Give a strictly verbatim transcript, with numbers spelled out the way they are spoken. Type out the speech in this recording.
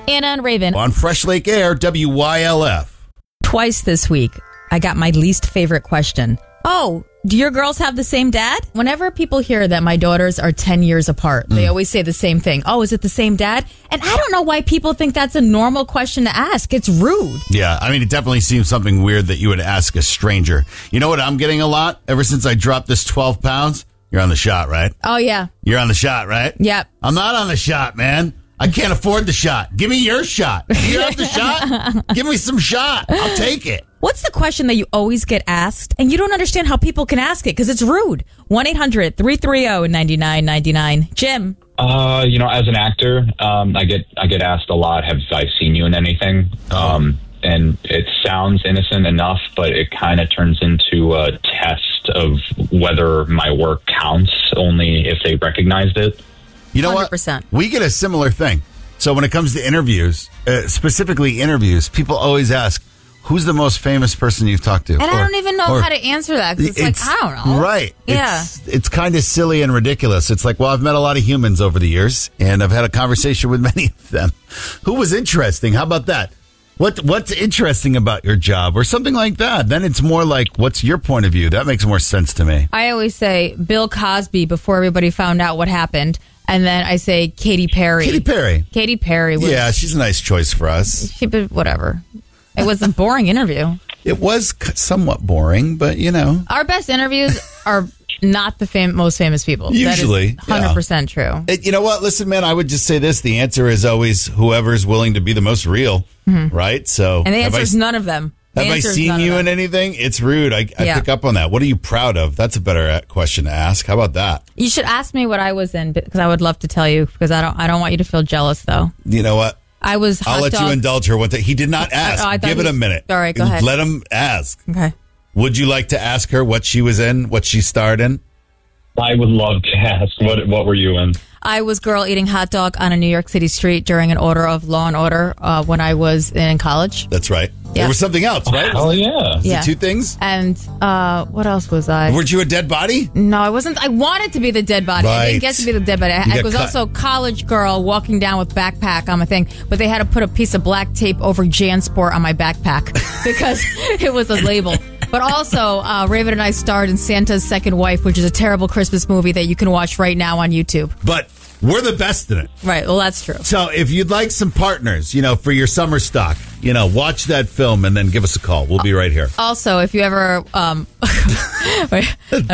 Anna and Raven. On Fresh Lake Air, W Y L F. Twice this week, I got my least favorite question. Oh, do your girls have the same dad? Whenever people hear that my daughters are ten years apart, they mm. always say the same thing. Oh, is it the same dad? And I don't know why people think that's a normal question to ask. It's rude. Yeah, I mean, it definitely seems something weird that you would ask a stranger. You know what I'm getting a lot? Ever since I dropped this twelve pounds, you're on the shot, right? Oh, yeah. You're on the shot, right? Yep. I'm not on the shot, man. I can't afford the shot. Give me your shot. You have the shot? Give me some shot. I'll take it. What's the question that you always get asked and you don't understand how people can ask it because it's rude? one eight hundred three three zero nine nine nine nine. Jim. Uh, you know, as an actor, um, I get I get asked a lot, have I seen you in anything? Um, and it sounds innocent enough, but it kind of turns into a test of whether my work counts only if they recognized it. You know one hundred percent. What? We get a similar thing. So when it comes to interviews, uh, specifically interviews, people always ask, who's the most famous person you've talked to? And or, I don't even know or, how to answer that because it's, it's like, I don't know. Right. Yeah. It's, it's kind of silly and ridiculous. It's like, well, I've met a lot of humans over the years, and I've had a conversation with many of them. Who was interesting? How about that? What What's interesting about your job or something like that? Then it's more like, what's your point of view? That makes more sense to me. I always say Bill Cosby before everybody found out what happened. And then I say Katy Perry. Katy Perry. Katy Perry. Was, yeah, she's a nice choice for us. She, whatever. It was a boring interview. It was somewhat boring, but, you know. Our best interviews are not the fam- most famous people. Usually. That is one hundred percent yeah. true. It, you know what? Listen, man, I would just say this. The answer is always whoever's willing to be the most real, mm-hmm. right? So, and the answer is none of them. The have I seen you in anything? It's rude. I, I yeah. pick up on that. What are you proud of? That's a better question to ask. How about that? You should ask me what I was in because I would love to tell you because I don't I don't want you to feel jealous, though. You know what? I was hot I'll let dog. you indulge her one thing. He did not ask. Oh, Give it a minute. All right, go ahead. Let him ask. Okay. Would you like to ask her what she was in, what she starred in? I would love to ask. What What were you in? I was girl eating hot dog on a New York City street during an order of Law and Order uh, when I was in college. That's right. Yeah. There was something else, right? Oh, yeah. Was yeah. it two things? And uh, what else was I? Weren't you a dead body? No, I wasn't. I wanted to be the dead body. Right. I didn't get to be the dead body. I, I was cut. also college girl walking down with backpack on my thing, but they had to put a piece of black tape over JanSport on my backpack because it was a label. But also, uh, Raven and I starred in Santa's Second Wife, which is a terrible Christmas movie that you can watch right now on YouTube. But we're the best in it. Right. Well, that's true. So if you'd like some partners, you know, for your summer stock, you know, watch that film and then give us a call. We'll be right here. Also, if you ever... Um, wait,